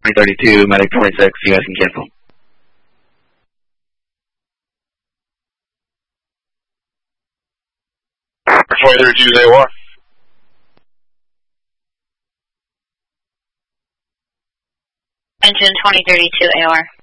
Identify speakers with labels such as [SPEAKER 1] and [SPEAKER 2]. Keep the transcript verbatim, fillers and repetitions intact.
[SPEAKER 1] twenty thirty-two, medic twenty-six, you guys can cancel.
[SPEAKER 2] twenty thirty-two, A O R.
[SPEAKER 3] Engine twenty thirty-two, A O R.